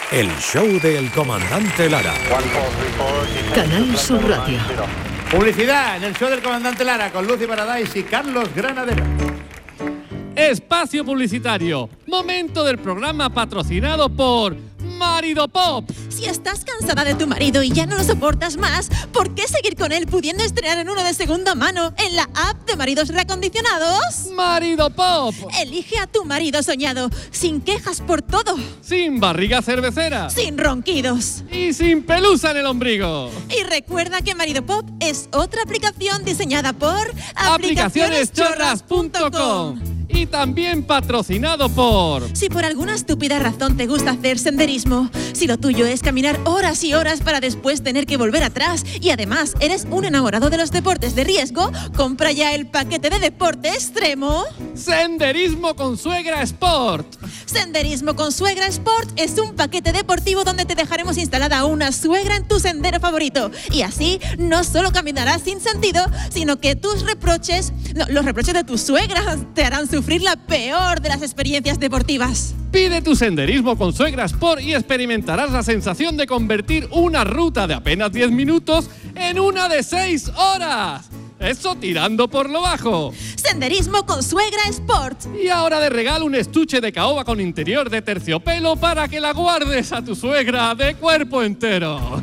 El show del comandante Lara. Canal Sur Radio. Publicidad en el show del comandante Lara con Lucy Paradise y Carlos Granadero. Espacio publicitario. Momento del programa patrocinado por Marido Pop. Si estás cansada de tu marido y ya no lo soportas más, ¿por qué seguir con él pudiendo estrenar en uno de segunda mano en la app de maridos reacondicionados? Marido Pop. Elige a tu marido soñado, sin quejas por todo. Sin barriga cervecera. Sin ronquidos. Y sin pelusa en el ombligo. Y recuerda que Marido Pop es otra aplicación diseñada por aplicacioneschorras.com. Y también patrocinado por... Si por alguna estúpida razón te gusta hacer senderismo, si lo tuyo es caminar horas y horas para después tener que volver atrás y además eres un enamorado de los deportes de riesgo, compra ya el paquete de deporte extremo. Senderismo con Suegra Sport. Senderismo con Suegra Sport es un paquete deportivo donde te dejaremos instalada una suegra en tu sendero favorito. Y así no solo caminarás sin sentido, sino que los reproches de tu suegra te harán sufrir la peor de las experiencias deportivas. Pide tu senderismo con Suegra Sport y experimentarás la sensación de convertir una ruta de apenas 10 minutos en una de 6 horas. Eso tirando por lo bajo. Senderismo con Suegra Sport. Y ahora de regalo un estuche de caoba con interior de terciopelo para que la guardes a tu suegra de cuerpo entero.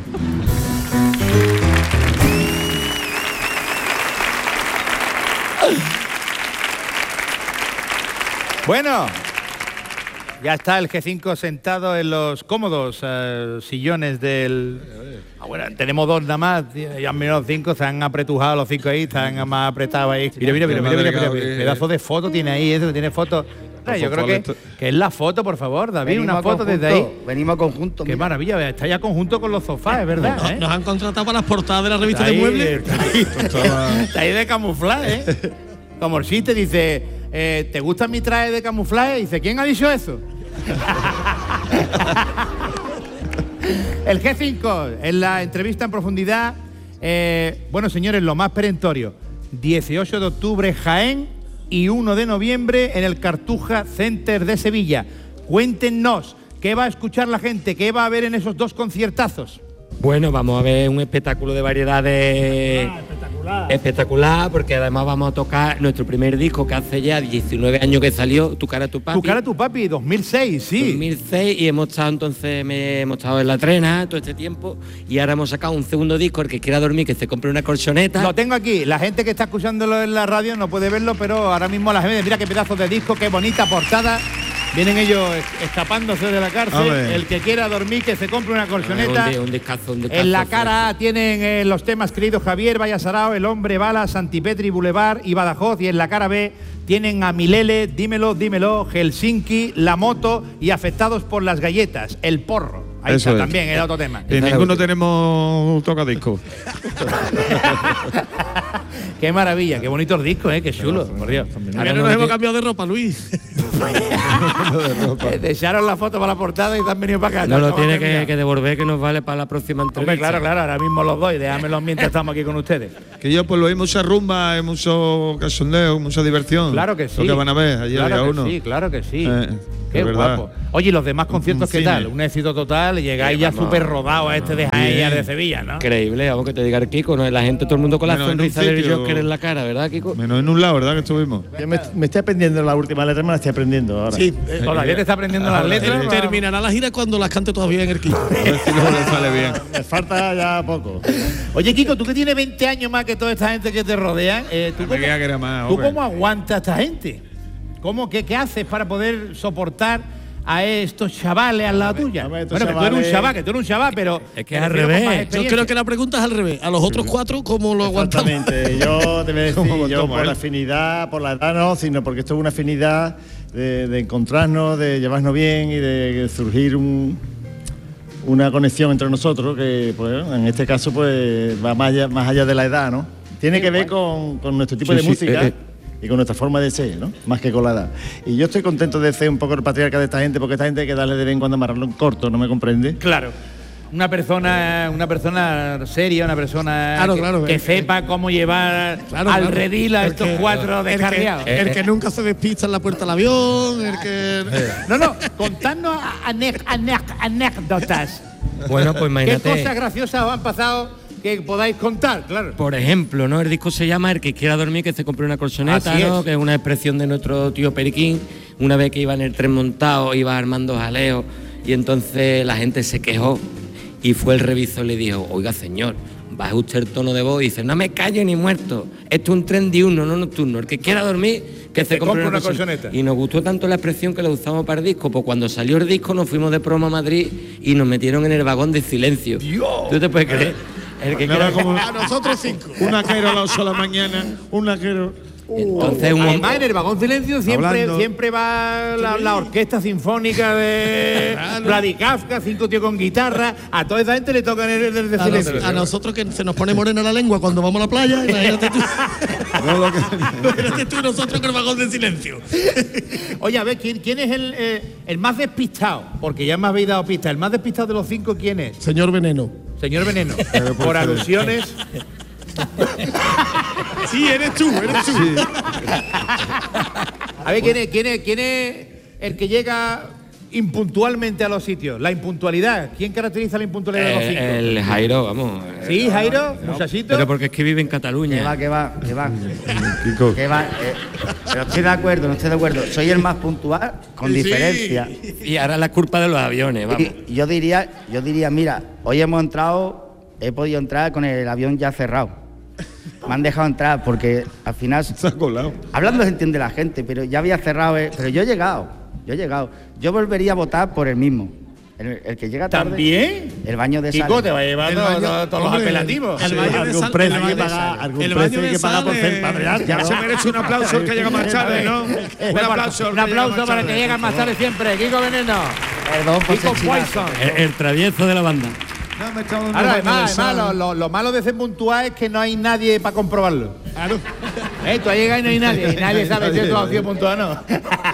Bueno, ya está el G5 sentado en los cómodos sillones del... Bueno, tenemos dos nada más, ya han venido los 5, se han apretujado los 5 ahí, están más apretados ahí. Mira, pedazo de foto tiene ahí, eso tiene foto. Yo creo que es la foto, por favor, David, venimos una foto desde ahí. Venimos a conjunto. Qué maravilla, está ya conjunto con los sofás, es verdad. Nos han contratado para las portadas de la revista de muebles. Está ahí de camuflaje, ¿eh? Como el chiste dice, ¿te gusta mi traje de camuflaje? Y dice, ¿quién ha dicho eso? El G5, en la entrevista en profundidad, bueno, señores, lo más perentorio, 18 de octubre Jaén y 1 de noviembre en el Cartuja Center de Sevilla. Cuéntenos, ¿qué va a escuchar la gente? ¿Qué va a ver en esos dos conciertazos? Bueno, vamos a ver un espectáculo de variedades espectacular, porque además vamos a tocar nuestro primer disco que hace ya 19 años que salió, Tu cara, tu papi. Tu cara, tu papi, 2006, sí. 2006, y hemos estado en la trena todo este tiempo, y ahora hemos sacado un segundo disco, el que quiera dormir que se compre una colchoneta. Lo tengo aquí, la gente que está escuchándolo en la radio no puede verlo, pero ahora mismo la gente, mira qué pedazos de disco, qué bonita portada. Vienen ellos escapándose de la cárcel. El que quiera dormir, que se compre una colchoneta. Un descazo, en la cara A tienen los temas Querido Javier, Vaya Sarao, El Hombre Bala, Santipetri, Boulevard y Badajoz. Y en la cara B tienen a Milele, Dímelo, Dímelo, Helsinki, La Moto y Afectados por las Galletas, El Porro. Ahí Eso está es. también el otro tema. Y ninguno tenemos tocadiscos. Qué maravilla, qué bonitos discos, qué chulo, por Dios. Ahora nos hemos cambiado de ropa, Luis. Te echaron la foto para la portada y te han venido para acá. No lo tiene que devolver, que nos vale para la próxima entrevista. Hombre, claro, ahora mismo los doy, déjamelos mientras estamos aquí con ustedes. Que yo, pues lo hay mucha rumba, hay mucho cachondeo, mucha diversión. Claro que sí. Lo que van a ver ayer claro día que uno. Sí, claro que sí. Qué guapo. Oye, ¿y los demás conciertos qué tal? Un éxito total, llegáis ya súper rodado a este de Jaén de Sevilla, ¿no? Increíble, vamos, que te diga el Kiko, ¿no? La gente, todo el mundo con la Menos en sonrisa un del sitio. Joker en la cara, ¿verdad, Kiko? Menos en un lado, ¿verdad? Que estuvimos. Yo me estoy aprendiendo la última letra, me la estoy aprendiendo ahora. Sí, todavía te está aprendiendo las letras. Terminará la gira cuando las cante todavía en el Kiko. A ver si no le sale bien. Me falta ya poco. Oye, Kiko, tú que tienes 20 años más que toda esta gente que te rodea, ¿tú Me queda que era más, ¿tú hombre. cómo aguantas a esta gente? ¿Qué haces para poder soportar a estos chavales al lado tuya? hombre, Bueno, estos que tú eres un chaval, pero... Es que es al revés. Yo creo que la pregunta es al revés. A los otros 4, ¿cómo lo aguantamos? Exactamente. Yo te voy a decir, ¿Cómo yo tomo, por la afinidad, por la edad no, sino porque esto es una afinidad de encontrarnos, de llevarnos bien y de surgir una conexión entre nosotros que, pues, en este caso, pues va más allá de la edad, ¿no? Tiene que ver con nuestro tipo de música. Y con nuestra forma de ser, ¿no? Más que con la edad. Y yo estoy contento de ser un poco el patriarca de esta gente, porque esta gente hay que darle de vez en cuando amarrarlo en corto, ¿no me comprende? Claro. una persona seria, una persona que sepa cómo llevar al redil a estos 4 descarriados. El que nunca se despista en la puerta del avión, el que... No, contadnos anécdotas. Bueno, pues imagínate. ¿Qué cosas graciosas os han pasado que podáis contar? Claro. Por ejemplo, ¿no? El disco se llama El que quiera dormir, que se compre una colchoneta, Así ¿no? es. Que es una expresión de nuestro tío Periquín. Una vez que iba en el tren montado, iba armando jaleo y entonces la gente se quejó y fue el revisor y le dijo: oiga, señor, baje usted el tono de voz. Y dice: no me callo ni muerto, esto es un tren diurno, no nocturno. El que quiera dormir, que se compre una colchoneta. Y nos gustó tanto la expresión que la usamos para el disco, pues cuando salió el disco nos fuimos de promo a Madrid y nos metieron en el vagón de silencio. Dios. ¿Tú te puedes creer? El que quiera... A nosotros 5. Un naquero a las 8 de la mañana, un naquero. Entonces, además, en el vagón silencio siempre va la orquesta sinfónica de Vladi Kafka, 5 tíos con guitarra. A toda esa gente le tocan el de silencio. A nosotros que se nos pone morena la lengua cuando vamos a la playa, imagínate tú. Imagínate tú y nosotros con el vagón de silencio. Oye, a ver, ¿quién es el más despistado? Porque ya me habéis dado pista. ¿El más despistado de los 5 quién es? Señor Veneno. Señor Veneno. Por alusiones. Sí, eres tú. Sí. A ver, ¿quién es el que llega impuntualmente a los sitios? La impuntualidad. ¿Quién caracteriza la impuntualidad de los 5? El Jairo, vamos. Sí, Jairo, muchachito. Pero porque es que vive en Cataluña. Que va. Pero estoy de acuerdo, no estoy de acuerdo. Soy el más puntual, con diferencia. Y ahora la culpa de los aviones, vamos. Y yo diría, mira, hoy he podido entrar con el avión ya cerrado. Me han dejado entrar porque al final... Se ha colado. Hablando se entiende la gente, pero ya había cerrado. Pero yo he llegado. Yo volvería a votar por el mismo. El que llega tarde. ¿También? El baño de sal. Kiko, te va a llevar todos los apelativos. El baño de sal. Algún precio hay que pagar por ser padre. Ya se merece un aplauso el que llega más tarde, ¿no? Un aplauso para el que llega más tarde siempre. Kiko Veneno. Perdón por Kiko ser Poison. El travieso de la banda. Ahora, además lo malo de ser puntual es que no hay nadie para comprobarlo. Claro. Tú has llegado y no hay nadie. Y nadie sabe si tú has sido puntual o no.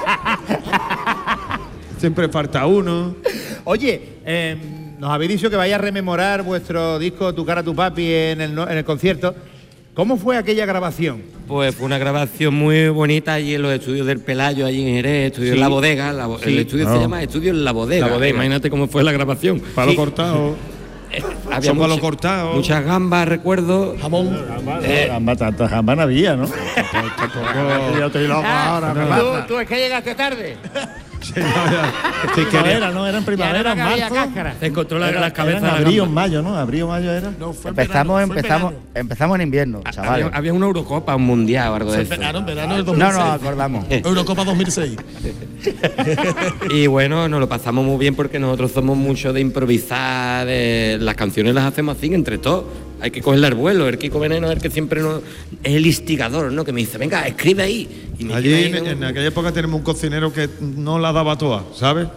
Siempre falta uno. Oye, nos habéis dicho que vais a rememorar vuestro disco Tu cara, tu papi en el concierto. ¿Cómo fue aquella grabación? Pues fue una grabación muy bonita allí en los estudios del Pelayo, allí en Jerez, estudios en La Bodega. El estudio se llama Estudio en La Bodega. Imagínate cómo fue la grabación. Palo cortado. Había palo cortado. Muchas gambas, recuerdo. Jamón. Tantas gambas no había, ¿no? Yo estoy loco ahora. ¿Tú es que llegaste tarde? Primavera, ¿no? Eran primavera, marzo. Se encontró las cabezas. Eran abril o mayo, ¿no? Abril o mayo era. No, fue Empezamos en invierno, chavales. Había una Eurocopa, un Mundial o algo de eso. verano del 2006. No nos acordamos. Eurocopa 2006. Y bueno, nos lo pasamos muy bien porque nosotros somos mucho de improvisar, las canciones las hacemos así entre todos. Hay que cogerle el vuelo. El Kiko Veneno es el que siempre es el instigador, ¿no? Que me dice, venga, escribe ahí. Y allí en aquella época tenemos un cocinero que no la daba toda, ¿sabes?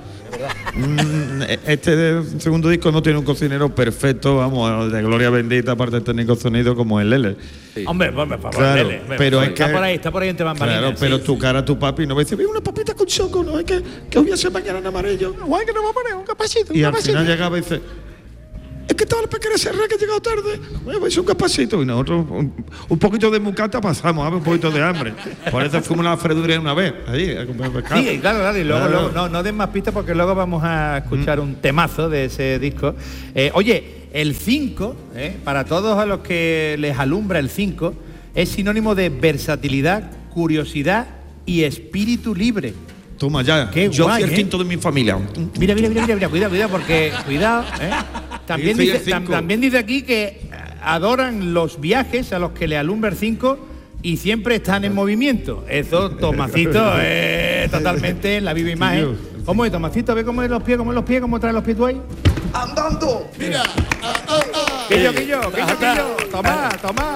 Este segundo disco no tiene un cocinero perfecto, vamos, de gloria bendita, aparte del técnico sonido, como el Lele. Sí. Hombre, por favor, claro, Lele. Pero es está que por ahí entre bambalinas. Claro, pero tu cara, tu papi, no va a decir, una papita con choco, no es que hubiese mañana en amarillo. Guay, que nos va a poner un capacito. Y al final llegaba y dice, es que estaba el pequeño cerrado que ha llegado tarde. Bueno, pues un capacito. Y nosotros un poquito de mucata pasamos, un poquito de hambre. Por eso fuimos a la freduría una vez, allí, a comprar pescado. Sí, claro. Y luego no den más pistas porque luego vamos a escuchar un temazo de ese disco. Oye, el 5, para todos a los que les alumbra el 5, es sinónimo de versatilidad, curiosidad y espíritu libre. Toma ya, Qué yo guay, soy el quinto de mi familia. Mira, cuidado, porque cuidado, También dice aquí que adoran los viajes a los que le alumbra el 5 y siempre están en movimiento. Eso, Tomasito, es totalmente en la viva imagen. ¿Cómo es, Tomasito? ¿Ve cómo es los pies? ¿Cómo traen los pies tú ahí? ¡Andando! Mira. Quillo. Toma.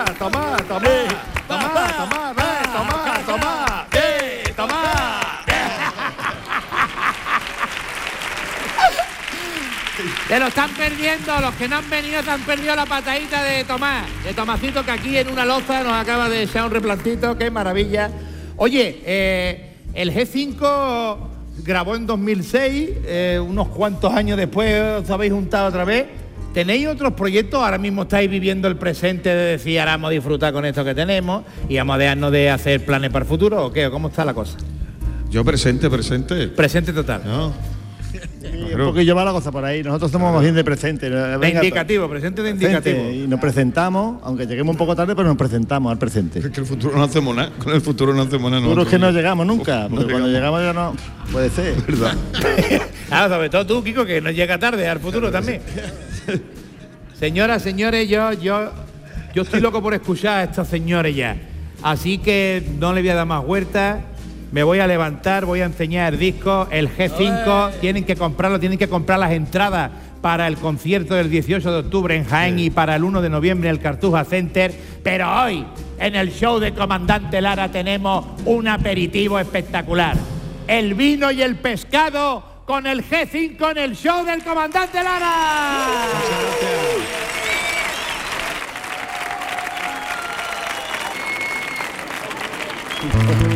Se lo están perdiendo, los que no han venido se han perdido la patadita de Tomás, de Tomasito, que aquí en una loza nos acaba de echar un replantito, qué maravilla. Oye, el G5 grabó en 2006, unos cuantos años después os habéis juntado otra vez. ¿Tenéis otros proyectos? Ahora mismo estáis viviendo el presente de decir, ahora vamos a disfrutar con esto que tenemos y vamos a dejarnos de hacer planes para el futuro, ¿o qué? ¿Cómo está la cosa? Yo presente. Presente total. No. Un poquillo va la cosa por ahí. Nosotros estamos más bien de presente. De indicativo, presente de indicativo. Y nos presentamos, aunque lleguemos un poco tarde, pero nos presentamos al presente. Es que el futuro no hacemos nada. Con el futuro no hacemos nada. Futuro es que no llegamos nunca, porque cuando llegamos ya no puede ser. ¿Verdad? Claro, sobre todo tú, Kiko, que no llega tarde al futuro también. Señoras, señores, yo estoy loco por escuchar a estos señores ya. Así que no le voy a dar más vueltas. Me voy a levantar, voy a enseñar el disco, el G5. Tienen que comprarlo, tienen que comprar las entradas para el concierto del 18 de octubre en Jaén y para el 1 de noviembre en el Cartuja Center. Pero hoy, en el show de Comandante Lara, tenemos un aperitivo espectacular. El vino y el pescado con el G5 en el show del Comandante Lara. Muchas gracias.